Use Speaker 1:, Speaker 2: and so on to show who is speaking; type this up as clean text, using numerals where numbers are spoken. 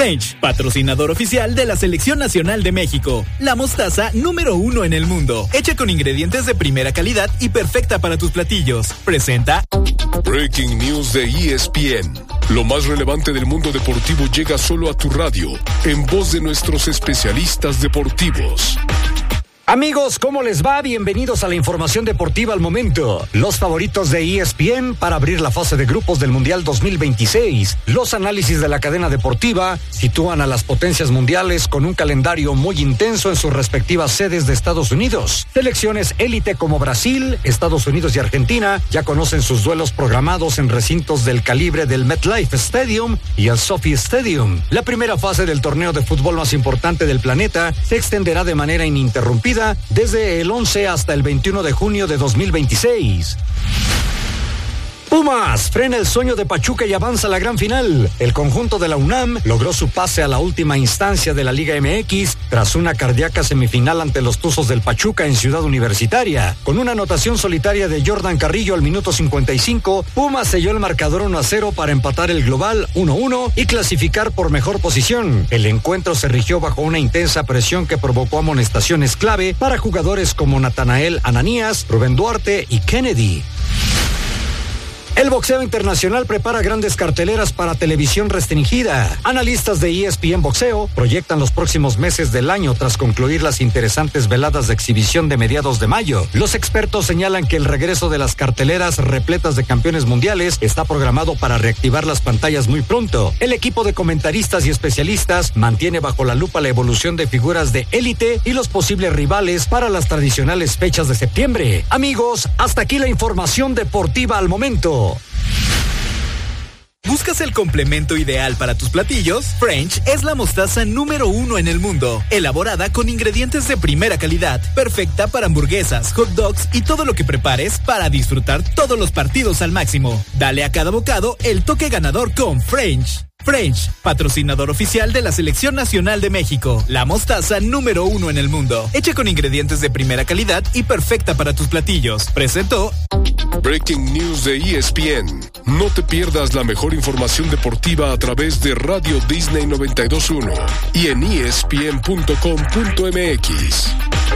Speaker 1: French, patrocinador oficial de la Selección Nacional de México. La mostaza número 1 en el mundo. Hecha con ingredientes de primera calidad y perfecta para tus platillos. Presenta
Speaker 2: Breaking News de ESPN. Lo más relevante del mundo deportivo llega solo a tu radio, en voz de nuestros especialistas deportivos.
Speaker 3: Amigos, ¿cómo les va? Bienvenidos a la información deportiva al momento. Los favoritos de ESPN para abrir la fase de grupos del Mundial 2026. Los análisis de la cadena deportiva sitúan a las potencias mundiales con un calendario muy intenso en sus respectivas sedes de Estados Unidos. Selecciones élite como Brasil, Estados Unidos y Argentina ya conocen sus duelos programados en recintos del calibre del MetLife Stadium y el SoFi Stadium. La primera fase del torneo de fútbol más importante del planeta se extenderá de manera ininterrumpida desde el 11 hasta el 21 de junio de 2026. Pumas frena el sueño de Pachuca y avanza a la gran final. El conjunto de la UNAM logró su pase a la última instancia de la Liga MX tras una cardíaca semifinal ante los Tuzos del Pachuca en Ciudad Universitaria. Con una anotación solitaria de Jordan Carrillo al minuto 55, Pumas selló el marcador 1-0 para empatar el global 1-1 y clasificar por mejor posición. El encuentro se rigió bajo una intensa presión que provocó amonestaciones clave para jugadores como Natanael Ananías, Rubén Duarte y Kennedy. El boxeo internacional prepara grandes carteleras para televisión restringida. Analistas de ESPN Boxeo proyectan los próximos meses del año tras concluir las interesantes veladas de exhibición de mediados de mayo. Los expertos señalan que el regreso de las carteleras repletas de campeones mundiales está programado para reactivar las pantallas muy pronto. El equipo de comentaristas y especialistas mantiene bajo la lupa la evolución de figuras de élite y los posibles rivales para las tradicionales fechas de septiembre. Amigos, hasta aquí la información deportiva al momento.
Speaker 1: ¿Buscas el complemento ideal para tus platillos? French es la mostaza número 1 en el mundo, elaborada con ingredientes de primera calidad, perfecta para hamburguesas, hot dogs y todo lo que prepares para disfrutar todos los partidos al máximo. Dale a cada bocado el toque ganador con French. French, patrocinador oficial de la Selección Nacional de México. La mostaza número 1 en el mundo. Hecha con ingredientes de primera calidad y perfecta para tus platillos. Presentó
Speaker 2: Breaking News de ESPN. No te pierdas la mejor información deportiva a través de Radio Disney 92.1 y en ESPN.com.mx.